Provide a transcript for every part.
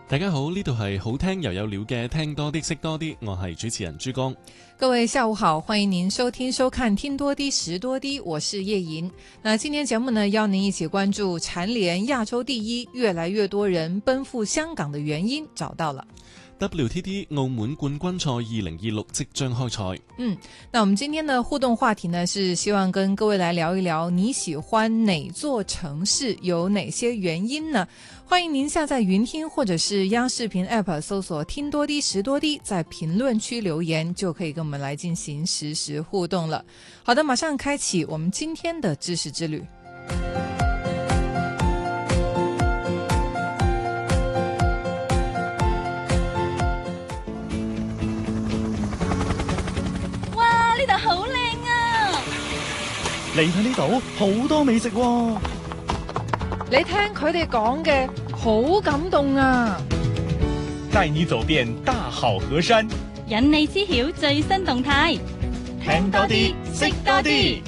大家好，呢度係好聽又有料嘅聽多啲識多啲，我係主持人珠江。 各位下午好，歡迎您收聽收看聽多啲識多啲，我是葉瑩。那今天節目呢，邀您一起關注蟬聯亞洲第一，越來越多人奔赴香港的原因找到了。 WTT 澳門冠軍賽2026即將開賽。 那我們今天的互動話題呢，是希望跟各位來聊一聊你喜歡哪座城市，有哪些原因呢？歡迎您下載雲聽或者是央視頻 App 搜索聽多啲識多啲，在評論區留言就可以跟我們來進行實時互動了。好的，馬上開啟我們今天的知識之旅。 呢度好靚啊！ 你睇呢度好多美食喎， 你聽佢哋講嘅好感動啊！ 帶你走遍大好河山， 引你知曉最新動態， 聽多啲，識多啲。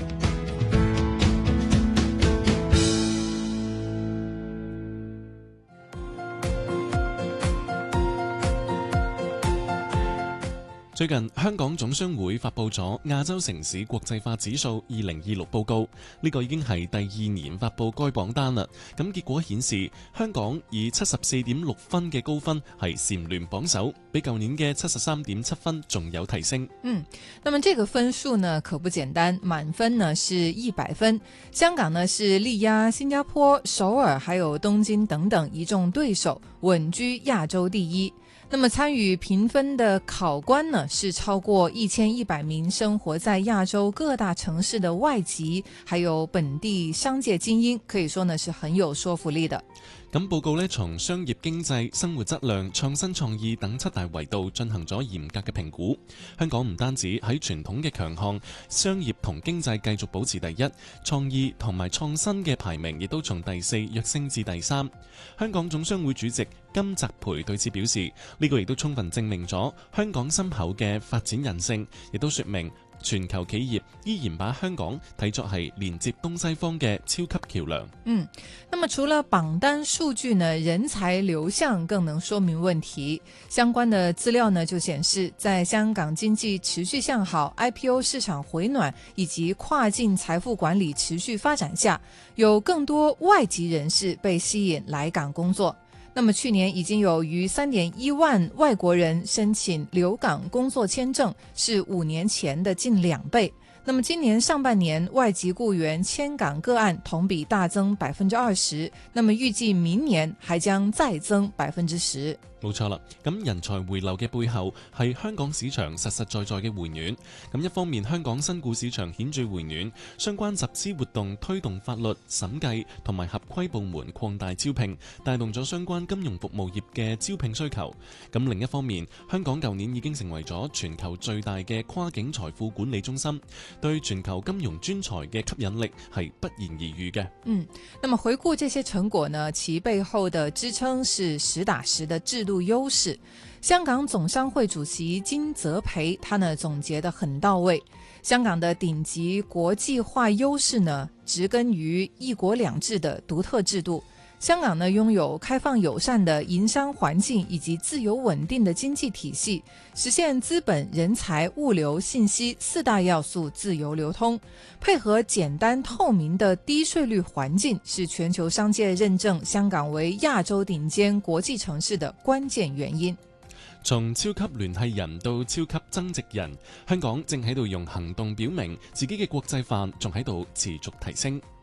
最近香港總商會發佈咗亞洲城市國際化指數2026報告，呢個已經係第2年發佈該榜單啦。咁結果顯示，香港以74.6分嘅高分係蟬聯榜首，比舊年嘅73.7分仲有提升。 那麼這個分數呢可不簡單，滿分呢是100分。香港呢是力壓新加坡、首爾還有東京等等一眾對手，穩居亞洲第一。那麼參與評分的考官呢，是超過1100名生活在亞洲各大城市的外籍，還有本地商界精英，可以說呢是很有說服力的。 咁報告呢，從商業經濟、生活質量、創新創意等7大維度進行咗嚴格嘅評估。香港唔單止喺傳統嘅強項商業同經濟繼續保持第一，創意同埋創新嘅排名亦都從第4躍升至第3。香港總商會主席金澤培對此表示，呢個亦都充分證明咗香港深厚嘅發展韌性，亦都說明全球企業依然把香港睇作係連接東西方嘅超級橋樑。 那麼除了榜單數據呢，人才流向更能說明問題。相關的資料呢就顯示，在香港經濟持續向好、IPO 市場回暖以及跨境財富管理持續發展下，有更多外籍人士被吸引來港工作。那麼去年已經有逾3.1萬外國人申請留港工作簽證，是5年前的近2倍。那麼今年上半年外籍僱員遷港個案同比大增20%，那麼預計明年還將再增10%。 冇錯啦，咁人才回流嘅背後係香港市場實實在在嘅回暖。咁一方面香港新股市場顯著回暖，相關集資活動推動法律審計同埋合規部門擴大招聘，帶動咗相關金融服務業嘅招聘需求。咁另一方面，香港舊年已經成為咗全球最大嘅跨境財富管理中心，對全球金融專才嘅吸引力係不言而喻嘅。 那麼回顧這些成果呢，其背後的支撐是實打實的制度優勢。香港總商會主席金澤培他呢總結得很到位。香港的頂級國際化優勢呢，植根於一國兩制的獨特制度。香港呢擁有開放友善的營商環境以及自由穩定的經濟體系，實現資本、人才、物流、信息4大要素自由流通，配合簡單透明的低稅率環境，是全球商界認證香港為亞洲頂尖國際城市的關鍵原因。 從超級聯繫人到超級增值人，香港正喺度用行動表明自己嘅國際化仲喺度持續提升。